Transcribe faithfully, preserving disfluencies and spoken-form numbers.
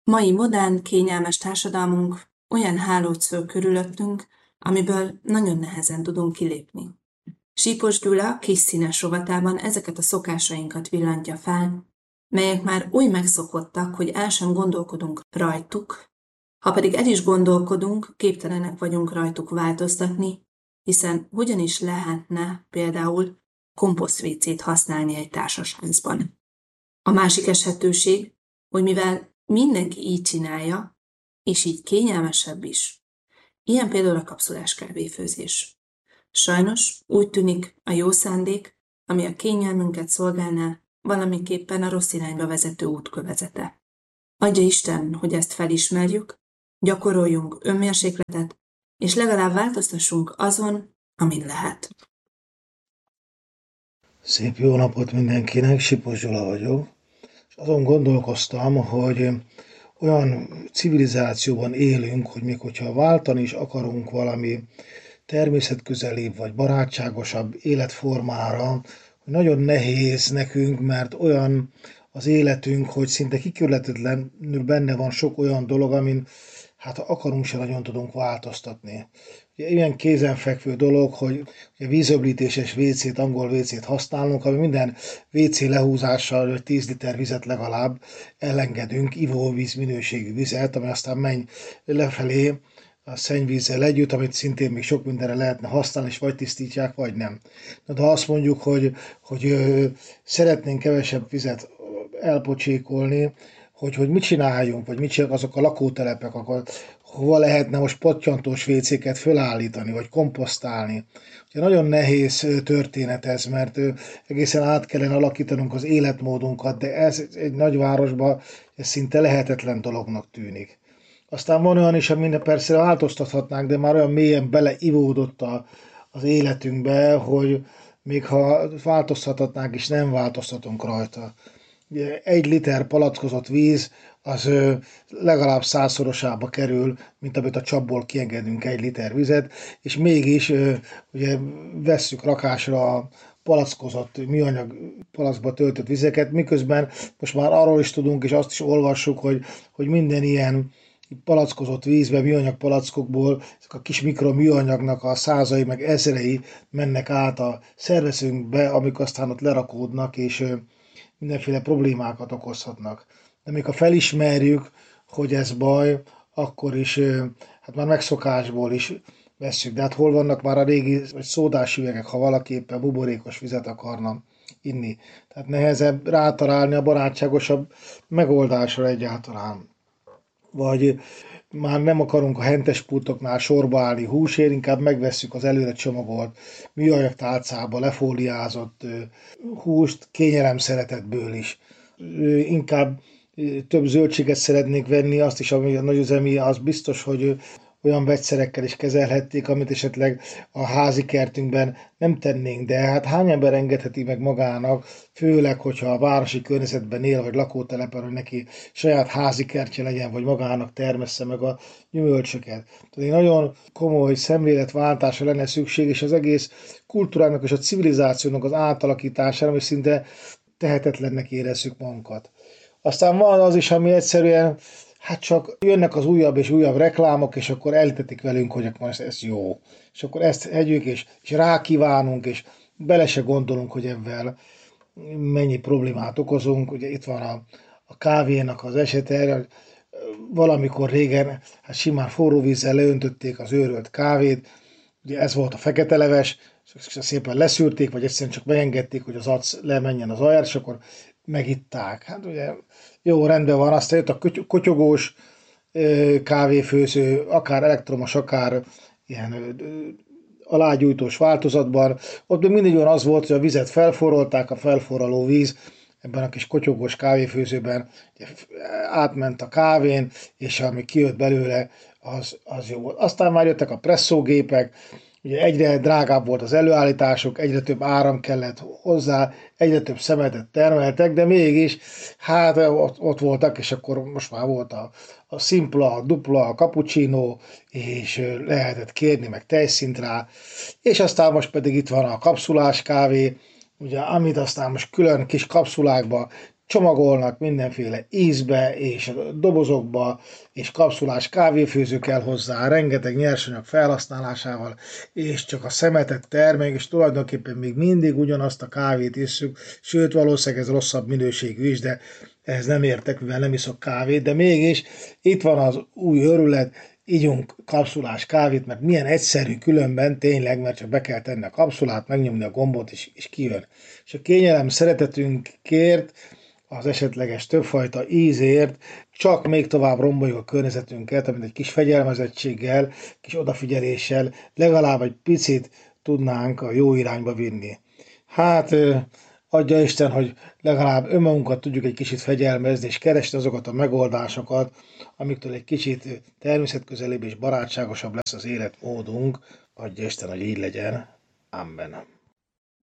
Mai modern, kényelmes társadalmunk olyan hálót szől körülöttünk, amiből nagyon nehezen tudunk kilépni. Sípos Gyula kis színes rovatában ezeket a szokásainkat villantja fel, melyek már úgy megszokottak, hogy el sem gondolkodunk rajtuk, ha pedig el is gondolkodunk, képtelenek vagyunk rajtuk változtatni, hiszen hogyan is lehetne például komposztvécét használni egy társasházban. A másik esetőség, hogy mivel mindenki így csinálja, és így kényelmesebb is. Ilyen például a kapszulás kávéfőzés. Sajnos úgy tűnik, a jó szándék, ami a kényelmünket szolgálná, valamiképpen a rossz irányba vezető útkövezete. Adja Isten, hogy ezt felismerjük, gyakoroljunk önmérsékletet, és legalább változtassunk azon, amin lehet. Szép jó napot mindenkinek, Sipos Gyula vagyok, és azon gondolkoztam, hogy olyan civilizációban élünk, hogy még hogyha váltani is akarunk valami természetközelibb vagy barátságosabb életformára, hogy nagyon nehéz nekünk, mert olyan az életünk, hogy szinte kikörletetlenül benne van sok olyan dolog, amin hát ha akarunk, se nagyon tudunk változtatni. Ugye ilyen kézenfekvő dolog, hogy ugye vízöblítéses vécét, angol vécét használunk, ami minden vécé lehúzással tíz liter vizet legalább elengedünk, ivóvíz minőségű vizet, ami aztán megy lefelé a szennyvízzel együtt, amit szintén még sok mindenre lehetne használni, és vagy tisztítják, vagy nem. Na, de ha azt mondjuk, hogy, hogy ö, szeretnénk kevesebb vizet elpocsékolni, hogy, hogy mit csináljunk, vagy mit csinálják azok a lakótelepek, akkor hova lehetne most pottyantós vécéket fölállítani, vagy komposztálni. Ugye nagyon nehéz történet ez, mert egészen át kellene alakítanunk az életmódunkat, de ez egy nagyvárosban ez szinte lehetetlen dolognak tűnik. Aztán van olyan is, amin persze változtathatnánk, de már olyan mélyen beleivódott a, az életünkbe, hogy még ha változtathatnánk is, nem változtatunk rajta. Egy liter palackozott víz az legalább százszorosába kerül, mint amit a csapból kiengedünk egy liter vizet, és mégis ugye vesszük rakásra a palackozott műanyag palackba töltött vizeket, miközben most már arról is tudunk, és azt is olvassuk, hogy, hogy minden ilyen palackozott vízbe, műanyag palackokból ezek a kis mikroműanyagnak a százai, meg ezrei mennek át a szervezetünkbe, amik aztán ott lerakódnak, és mindenféle problémákat okozhatnak. De még ha felismerjük, hogy ez baj, akkor is, hát már megszokásból is vesszük. De hát hol vannak már a régi vagy szódás üvegek, ha valaki éppen buborékos vizet akarna inni. Tehát nehezebb rátalálni a barátságosabb megoldásra egyáltalán. Vagy már nem akarunk a hentes pultoknál sorba állni húsért, inkább megvesszük az előre csomagolt műanyag tálcába lefóliázott húst kényelem szeretetből is. Inkább több zöldséget szeretnék venni, azt is, ami a nagyüzemi, az biztos, hogy olyan vegyszerekkel is kezelhették, amit esetleg a házi kertünkben nem tennénk, de hát hány ember engedheti meg magának, főleg, hogyha a városi környezetben él, vagy lakótelepen, hogy neki saját házi kertje legyen, vagy magának termessze meg a gyümölcsöket. Tehát egy nagyon komoly szemléletváltásra lenne szükség, és az egész kultúrának és a civilizációnak az átalakítására, ami szinte tehetetlennek érezzük magunkat. Aztán van az is, ami egyszerűen hát csak jönnek az újabb és újabb reklámok, és akkor eltetik velünk, hogy akkor ez, ez jó. És akkor ezt hegyük, és, és rákívánunk, és bele se gondolunk, hogy ebben mennyi problémát okozunk. Ugye itt van a, a kávénak az esete, hogy valamikor régen hát simán forró vízzel leöntötték az őrölt kávét, ugye ez volt a fekete leves, és szépen leszűrték, vagy egyszerűen csak megengedték, hogy az ac lemenjen az aljár, és akkor megitták. Hát ugye jó, rendben van, aztán jött a kotyogós kávéfőző, akár elektromos, akár ilyen alágyújtós változatban. Ott még mindig olyan az volt, hogy a vizet felforrolták, a felforraló víz ebben a kis kotyogós kávéfőzőben átment a kávén, és ami kijött belőle, az, az jó volt. Aztán már jöttek a presszógépek, ugye egyre drágább volt az előállításuk, egyre több áram kellett hozzá, egyre több szemetet termeltek, de mégis, hát ott, ott voltak, és akkor most már volt a, a szimpla, a dupla, a cappuccino, és lehetett kérni, meg tejszint rá, és aztán most pedig itt van a kapszulás kávé, ugye, amit aztán most külön kis kapszulákba csomagolnak mindenféle ízbe, és dobozokba, és kapszulás kávéfőző kell hozzá, rengeteg nyersanyag felhasználásával, és csak a szemetet termék, és tulajdonképpen még mindig ugyanazt a kávét isszuk, sőt valószínűleg ez rosszabb minőségű is, de ehhez nem értek, mivel nem iszok kávét, de mégis itt van az új őrület, ígyunk kapszulás kávét, mert milyen egyszerű különben, tényleg, mert csak be kell tenni a kapszulát, megnyomni a gombot, és, és kijön. És a kényelem szeretetünkért, az esetleges többfajta ízért csak még tovább romboljuk a környezetünket, amit egy kis fegyelmezettséggel, kis odafigyeléssel legalább egy picit tudnánk a jó irányba vinni. Hát adja Isten, hogy legalább önmagunkat tudjuk egy kicsit fegyelmezni, és keresni azokat a megoldásokat, amiktől egy kicsit természetközelibb és barátságosabb lesz az életmódunk. Adja Isten, hogy így legyen. Amen.